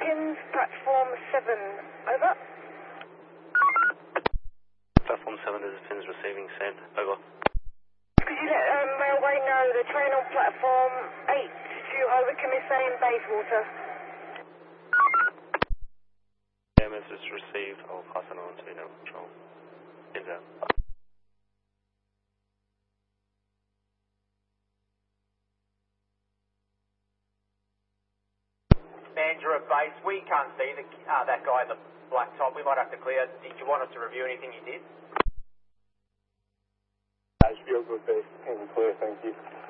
Wilkins, platform 7, over. Platform 7, this is Pins receiving, send, over. Could you let railway know the train on platform 8 due over Commissary in Bayswater? Yeah, message received, I'll pass it on to network control. Pins out. Mandurah base, we can't see that guy in the black top. We might have to clear. Did you want us to review anything you did? Ashfield would be clear, thank you.